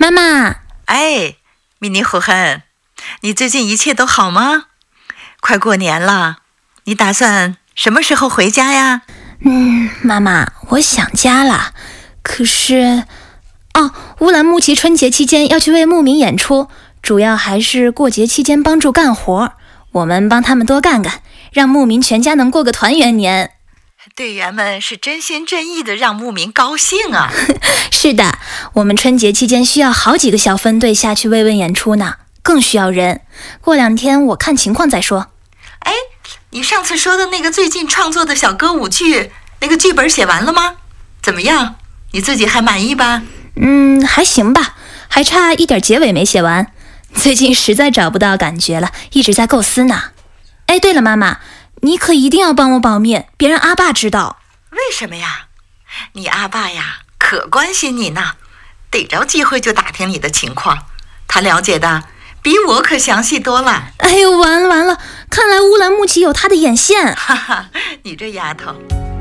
妈妈。 哎，米妮虎亨，你最近一切都好吗？快过年了，你打算什么时候回家呀？ 妈妈，我想家了。可是，乌兰牧骑春节期间要去为牧民演出，主要还是过节期间帮助干活。我们帮他们多干干，让牧民全家能过个团圆年。 队员们是真心真意的让牧民高兴啊。 是的，我们春节期间需要好几个小分队下去慰问演出呢，更需要人。过2天我看情况再说。 哎，你上次说的那个最近创作的小歌舞剧，那个剧本写完了吗？怎么样？你自己还满意吧？ 还行吧，还差一点结尾没写完。最近实在找不到感觉了，一直在构思呢。哎，对了，妈妈，你可一定要帮我保密，别让阿爸知道。 为什么呀？你阿爸呀，可关心你呢，逮着机会就打听你的情况，他了解的比我可详细多了。 哎呦，完了，看来乌兰牧骑有他的眼线。 哈哈，你这丫头。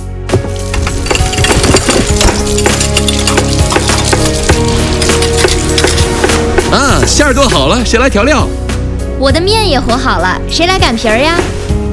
馅儿做好了，谁来调料？ 我的面也和好了，谁来擀皮儿呀？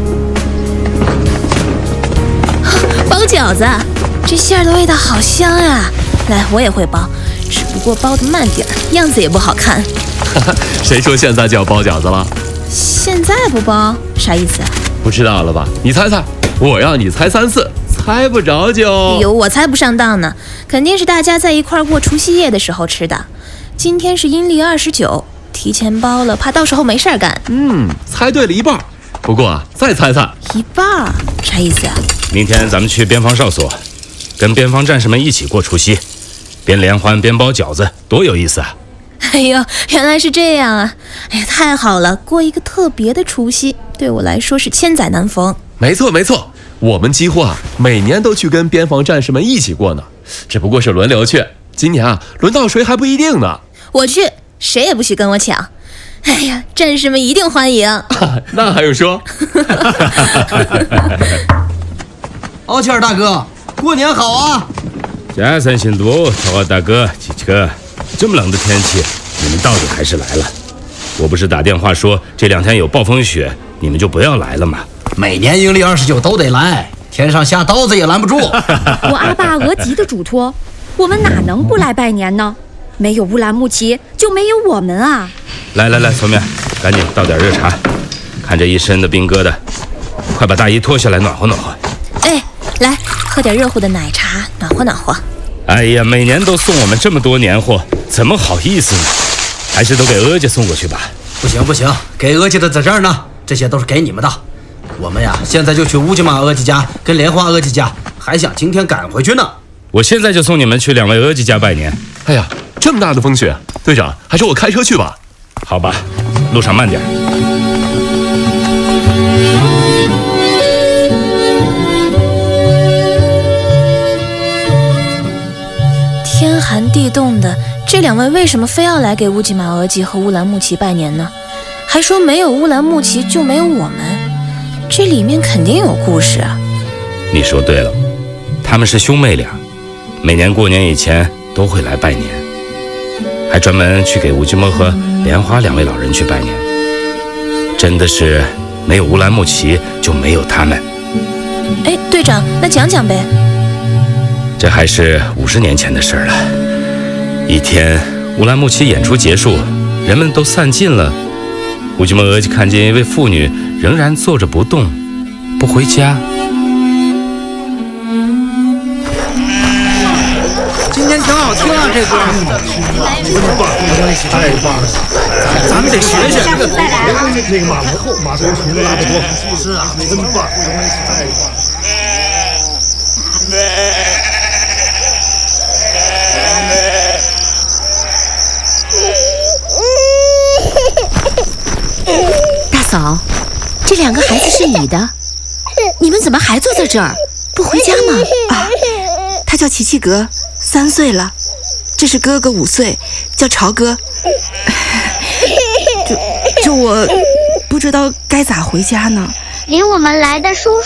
包饺子，这馅儿的味道好香啊！来，我也会包，只不过包得慢点，样子也不好看。 谁说现在就要包饺子了？ 现在不包啥意思啊？ 不知道了吧？你猜猜，我让你猜3次，猜不着就…… 哎呦，我猜不上当呢，肯定是大家在一块过除夕夜的时候吃的。今天是阴历29，提前包了，怕到时候没事儿干。 猜对了一半。不过再猜猜， 一半啥意思啊？ 明天咱们去边防哨所，跟边防战士们一起过除夕，边联欢边包饺子，多有意思啊！ 哎呦，原来是这样啊！哎呀，太好了，过一个特别的除夕，对我来说是千载难逢。 没错，我们几乎每年都去跟边防战士们一起过呢，只不过是轮流去。今年轮到谁还不一定呢。 我去，谁也不许跟我抢。哎呀，战士们一定欢迎。 那还用说？ 奥切尔大哥，过年好啊！ 加三新都，桃花大哥，琪琪哥，这么冷的天气，你们到底还是来了。我不是打电话说这2天有暴风雪，你们就不要来了吗？ 每年阴历29都得来，天上下刀子也拦不住。 我阿爸额吉的嘱托，我们哪能不来拜年呢？没有乌兰牧骑，就没有我们啊！ 来，聪面，赶紧倒点热茶。看这一身的冰疙瘩，快把大衣脱下来暖和暖和。 哎，来喝点热乎的奶茶，暖和暖和。 哎呀，每年都送我们这么多年货，怎么好意思呢？还是都给额家送过去吧。 不行，给额家的在这儿呢，这些都是给你们的。我们呀，现在就去乌吉玛额吉家跟莲花额吉家，还想今天赶回去呢。 我现在就送你们去2位额吉家拜年。 哎呀，这么大的风雪，队长，还是我开车去吧。 好吧，路上慢点。 天寒地冻的，这2位为什么非要来给乌吉玛额吉和乌兰牧骑拜年呢？还说没有乌兰牧骑就没有我们，这里面肯定有故事啊。 你说对了，他们是兄妹俩，每年过年以前都会来拜年，还专门去给乌吉摩和莲花2位老人去拜年。真的是没有乌兰牧骑就没有他们。 哎，队长，那讲讲呗。 这还是50年前的事儿了。一天，乌兰牧骑演出结束，人们都散尽了。乌吉摩额吉看见一位妇女仍然坐着不动，不回家。 今天挺好听啊，这歌。太棒了！咱们得学学。那个马门后，马头琴拉得多。是啊，真棒！太棒了！ 大嫂，这2个孩子是你的，你们怎么还坐在这儿，不回家吗？ 他叫齐齐格，3岁了。这是哥哥5岁，叫朝哥。就我不知道该咋回家呢。 领我们来的叔